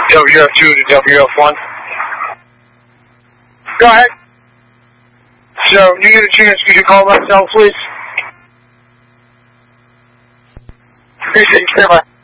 WF2 to WF1. Go ahead. So, when you get a chance, could you call myself, please? Appreciate you. Stand by.